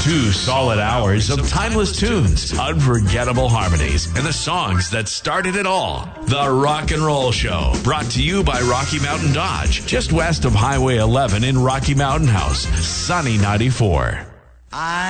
2 solid hours of timeless tunes, unforgettable harmonies, and the songs that started it all. The Rock and Roll Show, brought to you by Rocky Mountain Dodge, just west of Highway 11 in Rocky Mountain House, Sunny 94.